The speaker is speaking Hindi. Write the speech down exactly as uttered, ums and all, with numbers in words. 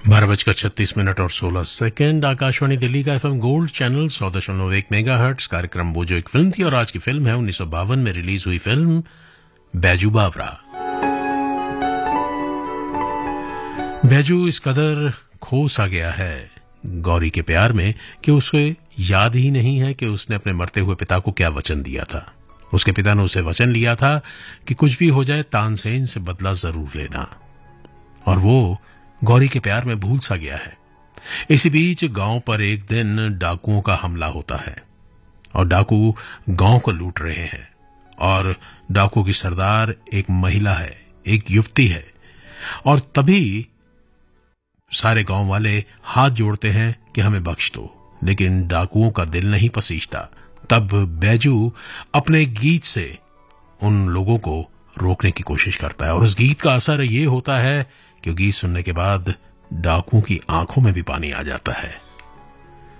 बारह बजकर छत्तीस मिनट और सोलह सेकंड। आकाशवाणी दिल्ली का एफएम गोल्ड चैनल सौ दशमलव एक मेगा हर्ट्ज। कार्यक्रम वो जो एक फिल्म थी और आज की फिल्म है उन्नीस सौ बावन में रिलीज हुई फिल्म बैजू बावरा। बैजू इस कदर खो सा गया है गौरी के प्यार में कि उसे याद ही नहीं है कि उसने अपने मरते हुए पिता को क्या वचन दिया था। उसके पिता ने उसे वचन लिया था कि कुछ भी हो जाए तानसेन से बदला जरूर लेना, और वो गौरी के प्यार में भूल सा गया है। इसी बीच गांव पर एक दिन डाकुओं का हमला होता है और डाकू गांव को लूट रहे हैं, और डाकुओं की सरदार एक महिला है, एक युवती है। और तभी सारे गांव वाले हाथ जोड़ते हैं कि हमें बख्श दो, लेकिन डाकुओं का दिल नहीं पसीजता। तब बैजू अपने गीत से उन लोगों को रोकने की कोशिश करता है, और उस गीत का असर ये होता है कि गीत सुनने के बाद डाकुओं की आंखों में भी पानी आ जाता है।